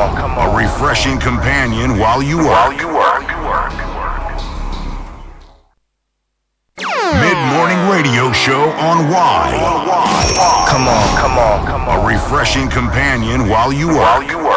A refreshing companion while you work. Mid-morning radio show on Y. Come on. A refreshing companion while you work.